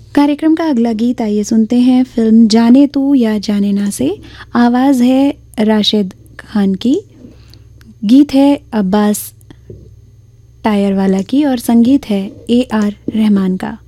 कार्यक्रम का अगला गीत आइए सुनते हैं फिल्म जाने तू या जाने ना से। आवाज़ है राशिद खान की, गीत है अब्बास टायर वाला की और संगीत है AR रहमान का।